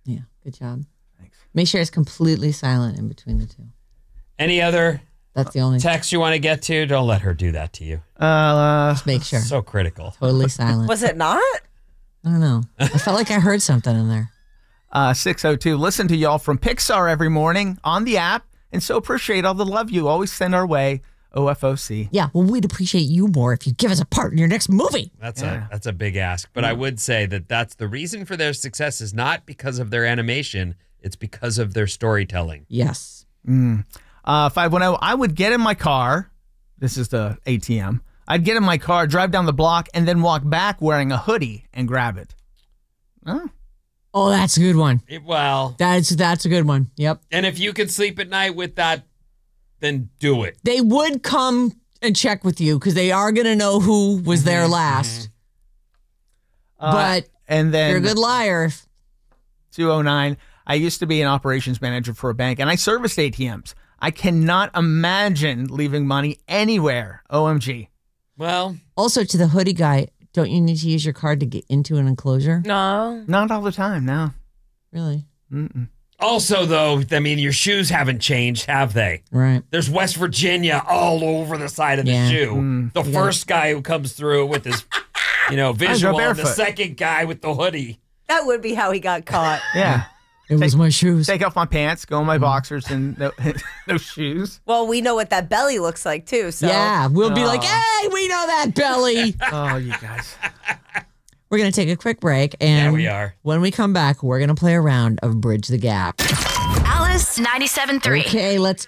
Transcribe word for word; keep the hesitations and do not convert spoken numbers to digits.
Yeah, good job. Thanks. Make sure it's completely silent in between the two. Any other That's the only text you want to get to? Don't let her do that to you. Uh, Just make sure. So critical. Totally silent. Was it not? I don't know. I felt like I heard something in there. uh, six oh two. Listen to y'all from Pixar every morning on the app, and so appreciate all the love you always send our way. O F O C. Yeah, well, we'd appreciate you more if you give us a part in your next movie. That's Yeah. a that's a big ask. But I would say that that's the reason for their success is not because of their animation. It's because of their storytelling. Yes. Mm. Uh, five one zero. I would get in my car. This is the A T M. I'd get in my car, drive down the block, and then walk back wearing a hoodie and grab it. Oh. Oh, that's a good one. It, well, That's that's a good one. Yep. and if you can sleep at night with that, then do it. They would come and check with you because they are going to know who was there last. Uh, But and then you're a good liar. two oh nine. I used to be an operations manager for a bank, and I serviced A T Ms. I cannot imagine leaving money anywhere. O M G. Well, Also, to the hoodie guy, don't you need to use your card to get into an enclosure? No. Not all the time, no. Really? Mm-mm. also though, I mean, your shoes haven't changed, have they? Right. There's West Virginia all over the side of the Yeah. shoe. Mm. The first guy who comes through with his, you know, visual, and the barefoot. second guy with the hoodie. That would be how he got caught. Yeah. It was my shoes. Take off my pants, go in my boxers, and no, no shoes. Well, we know what that belly looks like, too. So Yeah, we'll be Oh. like, hey, we know that belly. Oh, you guys. We're going to take a quick break. And Yeah, we are. When we come back, we're going to play a round of Bridge the Gap. Alice ninety-seven point three. Okay, let's